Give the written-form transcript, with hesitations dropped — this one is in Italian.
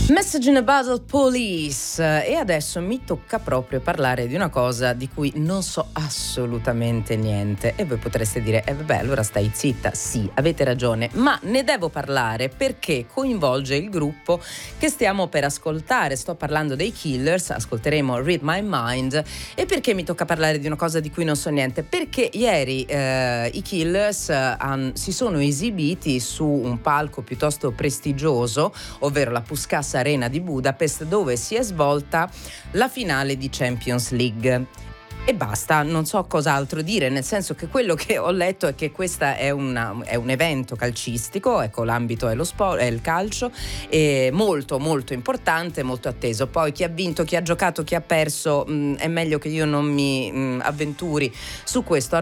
Message in a Bottle Police. E adesso mi tocca proprio parlare di una cosa di cui non so assolutamente niente. E voi potreste dire, vabbè, allora stai zitta. Sì, avete ragione, ma ne devo parlare perché coinvolge il gruppo che stiamo per ascoltare. Sto parlando dei Killers, ascolteremo Read My Mind. E perché mi tocca parlare di una cosa di cui non so niente? Perché ieri i Killers si sono esibiti su un palco piuttosto prestigioso, ovvero la Puskás Arena di Budapest, dove si è svolta la finale di Champions League. E basta, non so cos'altro dire, nel senso che quello che ho letto è che questa è un evento calcistico, ecco, l'ambito è lo sport, è il calcio, è molto molto importante, molto atteso. Poi chi ha vinto, chi ha giocato, chi ha perso, è meglio che io non mi avventuri su questo